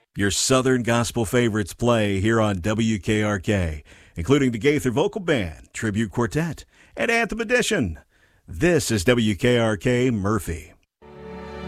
Your Southern Gospel favorites play here on WKRK, including the Gaither Vocal Band, Tribute Quartet, and Anthem Edition. This is WKRK Murphy.